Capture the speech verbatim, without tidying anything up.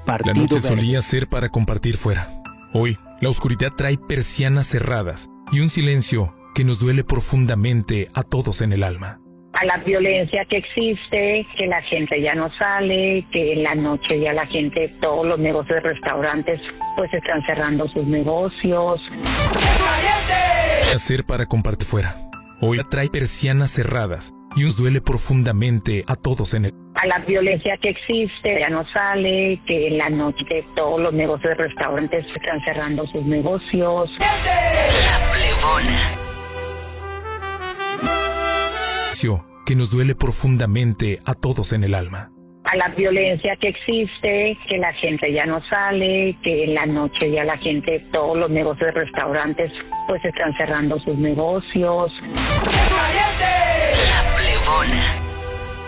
Partido La noche Verde. solía ser para compartir fuera. Hoy, la oscuridad trae persianas cerradas y un silencio que nos duele profundamente a todos en el alma. A la violencia que existe, que la gente ya no sale, que en la noche ya la gente, todos los negocios de restaurantes, pues están cerrando sus negocios. Hacer para compartir fuera. Hoy trae persianas cerradas y nos duele profundamente a todos en el... A la violencia que existe, ya no sale, que en la noche todos los negocios de restaurantes están cerrando sus negocios. La Plebona. Que nos duele profundamente a todos en el alma. A la violencia que existe, que la gente ya no sale, que en la noche ya la gente, todos los negocios de restaurantes, pues están cerrando sus negocios. La Plebona.